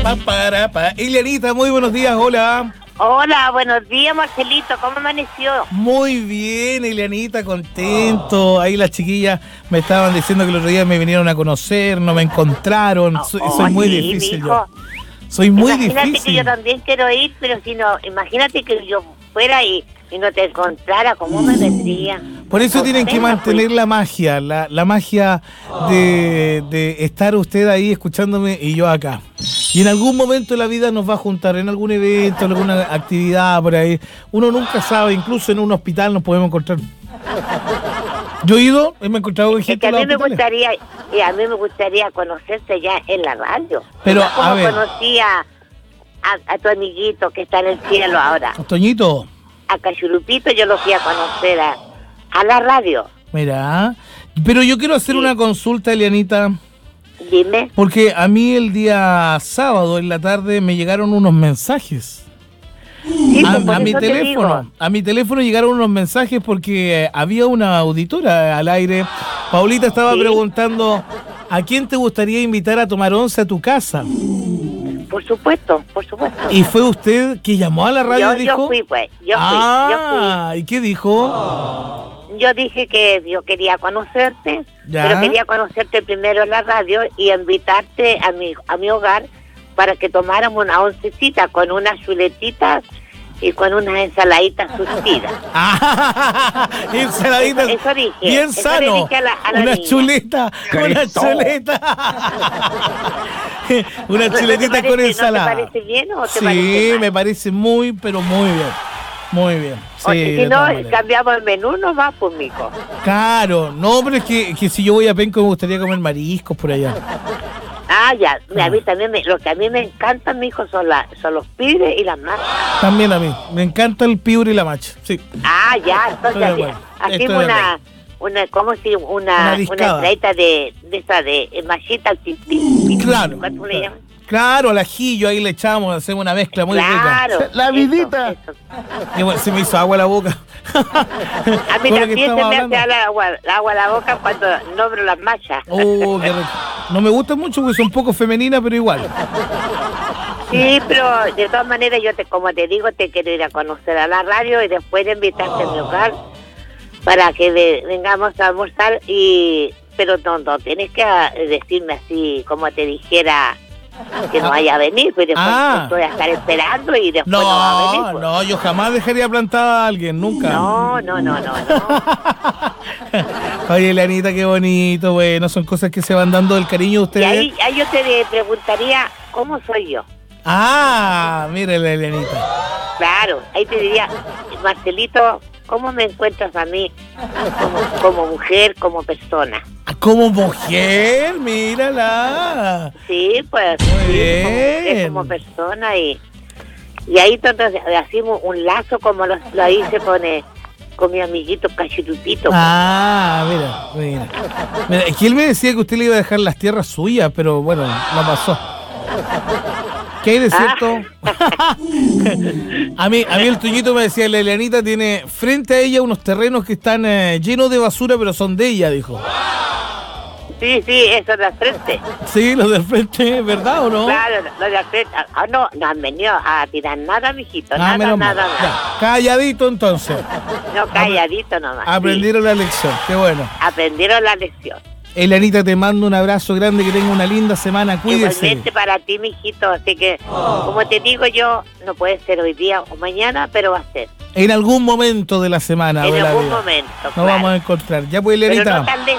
Elianita, muy buenos días, hola. Hola, buenos días, Marcelito, ¿cómo amaneció? Muy bien, Elianita, contento. Ahí las chiquillas me estaban diciendo que el otro día me vinieron a conocer, no me encontraron. Soy muy sí, difícil mijo. Soy muy Imagínate difícil. Que yo también quiero ir, pero si no, imagínate que yo fuera y no te encontrara, ¿cómo me vendría? Por eso tienen que mantener la magia, la magia de estar usted ahí escuchándome y yo acá. Y en algún momento de la vida nos va a juntar, en algún evento, en alguna actividad por ahí. Uno nunca sabe, incluso en un hospital nos podemos encontrar. Yo he ido, me he encontrado con gente a mí en los hospitales. a mí me gustaría conocerte ya en la radio. Pero, como a ver. conocí a tu amiguito que está en el cielo ahora. Toñito. A Cachurupito yo lo fui a conocer a la radio. Mira, pero yo quiero hacer una consulta, Elianita. Dime. Porque a mí el día sábado en la tarde me llegaron unos mensajes. Sí, a mi teléfono llegaron unos mensajes porque había una auditora al aire. Paulita estaba preguntando, ¿a quién te gustaría invitar a tomar once a tu casa? Por supuesto. ¿Y fue usted que llamó a la radio y dijo? Yo fui. ¿Y qué dijo? Yo dije que yo quería conocerte, pero quería conocerte primero en la radio y invitarte a mi hogar para que tomáramos una oncecita con unas chuletitas y con unas ensaladitas surtidas. Ensaladitas. Eso dije. Bien sano. Le dije a la una niña. chuleta. Una chuletita con ensalada. ¿No te parece bien o te sí, parece mal? Me parece muy, pero muy bien. Muy bien. Sí, si no, cambiamos el menú nomás, pues, mijo. Claro. No, pero es que si yo voy a Penco me gustaría comer mariscos por allá. Ya. A mí también, lo que a mí me encanta, mijo, son los pibres y las machas. También a mí. Me encanta el pibre y la macha. Sí. Ya. Entonces, hacemos una entradita de machita al tintín. Claro. ¿Cuánto le llaman? Claro, al ajillo ahí le echamos, hacemos una mezcla muy rica. La vidita. Eso. Se me hizo agua la boca. A mí también se me hace agua la boca cuando nombro las machas. Qué rico. No me gusta mucho porque son poco femeninas, pero igual. Sí, pero de todas maneras como te digo, te quiero ir a conocer a la radio y después de invitarte a mi hogar para que vengamos a almorzar pero no tienes que decirme así como te dijera que no vaya a venir, pero después voy a estar esperando y después no va a venir. No, yo jamás dejaría plantada a alguien, nunca. No. Oye, Elianita, qué bonito, bueno, son cosas que se van dando del cariño de ustedes. Y ahí yo te preguntaría, ¿cómo soy yo? Mire, Elianita. Claro, ahí te diría, Marcelito, ¿cómo me encuentras a mí como mujer, como persona? ¿Como mujer? Mírala. Sí, pues. Muy bien. Como persona y ahí entonces hacemos un lazo como lo hice con mi amiguito Cachurupito. Mira, es que él me decía que usted le iba a dejar las tierras suyas, pero bueno, no pasó. ¿Qué hay de cierto? A mí el Toñito me decía, la Elianita tiene frente a ella unos terrenos que están llenos de basura, pero son de ella, dijo. Sí, eso de al frente. Sí, los del frente, ¿verdad o no? Claro, los de al frente. No han venido a tirar nada, mijito. Nada. Ya, calladito entonces. No, calladito nomás. Aprendieron la lección, qué bueno. Aprendieron la lección. Elianita, te mando un abrazo grande, que tenga una linda semana, cuídese. Igualmente para ti, mijito, así que, como te digo yo, no puede ser hoy día o mañana, pero va a ser. En algún momento de la semana. En algún momento, nos vamos a encontrar. Ya pues, Elianita. Pero no tan